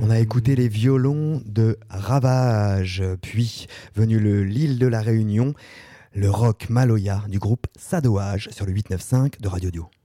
On a écouté les violons de Ravage, puis venu l'île de la Réunion, le rock Maloya du groupe Sadoage sur le 895 de Radio Dio.